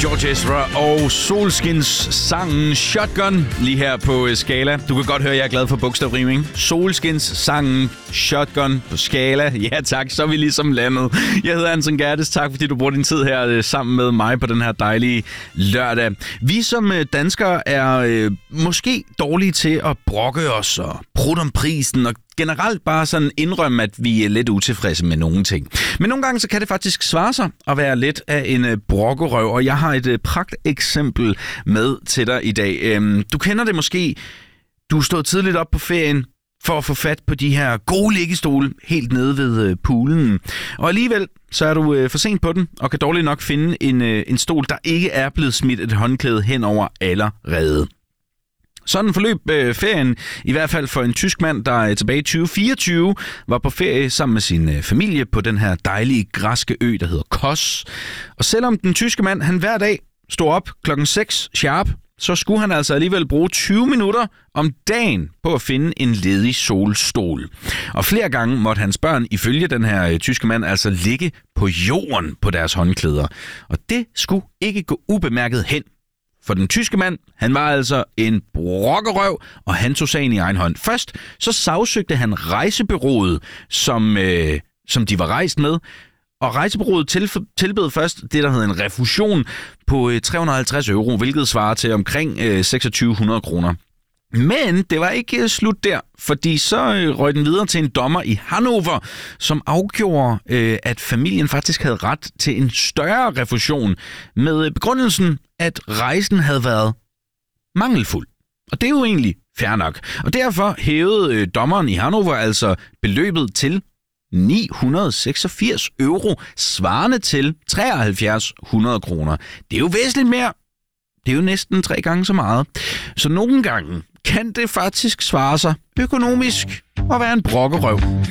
George Ezra og Solskins sangen Shotgun lige her på Skala. Du kan godt høre, at jeg er glad for bogstavrim. Solskins sangen Shotgun på Skala. Ja tak, så er vi ligesom landet. Jeg hedder Anton Gerdes. Tak fordi du bruger din tid her sammen med mig på den her dejlige lørdag. Vi som danskere er måske dårlige til at brokke os og prutte om prisen og generelt bare sådan indrømme, at vi er lidt utilfredse med nogle ting. Men nogle gange så kan det faktisk svare sig at være lidt af en brokkerøv, og jeg har et pragteksempel med til dig i dag. Du kender det måske. Du er stået tidligt op på ferien for at få fat på de her gode liggestole helt nede ved poolen. Og alligevel så er du for sent på den, og kan dårligt nok finde en stol, der ikke er blevet smidt et håndklæde henover allerede. Sådan forløb ferien, i hvert fald for en tysk mand, der tilbage i 2024 var på ferie sammen med sin familie på den her dejlige græske ø, der hedder Kos. Og selvom den tyske mand, han hver dag stod op klokken 6 sharp, så skulle han altså alligevel bruge 20 minutter om dagen på at finde en ledig solstol. Og flere gange måtte hans børn ifølge den her tyske mand altså ligge på jorden på deres håndklæder. Og det skulle ikke gå ubemærket hen. For den tyske mand, han var altså en brokkerøv, og han tog sagen i egen hånd. Først så sagsøgte han rejsebureauet, som de var rejst med, og rejsebureauet tilbød først det, der hedder en refusion på 350 euro, hvilket svarer til omkring 2600 kroner. Men det var ikke slut der, fordi så røg den videre til en dommer i Hannover, som afgjorde, at familien faktisk havde ret til en større refusion med begrundelsen, at rejsen havde været mangelfuld. Og det er jo egentlig fair nok. Og derfor hævede dommeren i Hannover altså beløbet til 986 euro, svarende til 7300 kroner. Det er jo væsentligt mere. Det er jo næsten 3 gange så meget. Så nogle gange kan det faktisk svare sig økonomisk at være en brokkerøv.